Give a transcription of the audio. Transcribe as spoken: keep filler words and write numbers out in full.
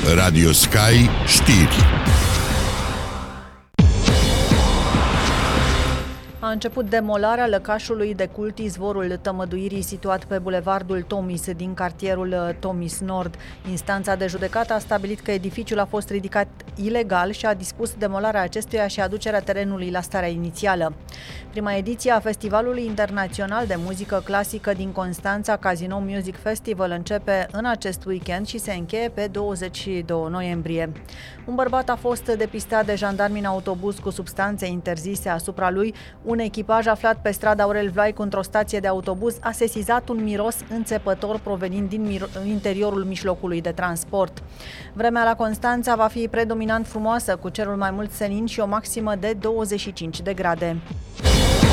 Radio Sky Știri. A început demolarea lăcașului de cult Izvorul Tămăduirii, situat pe bulevardul Tomis din cartierul Tomis Nord. Instanța de judecată a stabilit că edificiul a fost ridicat ilegal și a dispus demolarea acestuia și aducerea terenului la starea inițială. Prima ediție a Festivalului Internațional de Muzică Clasică din Constanța, Casino Music Festival, începe în acest weekend și se încheie pe douăzeci și doi noiembrie. Un bărbat a fost depistat de jandarmi în autobuz cu substanțe interzise asupra lui. Un echipaj aflat pe strada Aurel Vlaicu într-o stație de autobuz a sesizat un miros înțepător provenind din interiorul mijlocului de transport. Vremea la Constanța va fi predominant frumoasă, cu cerul mai mult senin și o maximă de douăzeci și cinci de grade.